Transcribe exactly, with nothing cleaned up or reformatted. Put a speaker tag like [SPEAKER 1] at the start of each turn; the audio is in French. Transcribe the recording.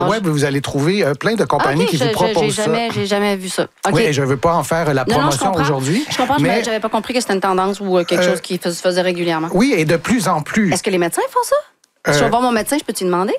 [SPEAKER 1] web, vous allez trouver euh, plein de compagnies
[SPEAKER 2] okay,
[SPEAKER 1] qui
[SPEAKER 2] je,
[SPEAKER 1] vous proposent
[SPEAKER 2] j'ai jamais,
[SPEAKER 1] ça.
[SPEAKER 2] J'ai jamais vu ça. Okay.
[SPEAKER 1] Oui, je ne veux pas en faire la promotion aujourd'hui.
[SPEAKER 2] Je comprends,
[SPEAKER 1] mais
[SPEAKER 2] je n'avais pas compris que c'était une tendance ou quelque euh, chose qui se faisait régulièrement.
[SPEAKER 1] Oui, et de plus en plus.
[SPEAKER 2] Est-ce que les médecins font ça? Euh, si je vais voir mon médecin, je peux-tu demander?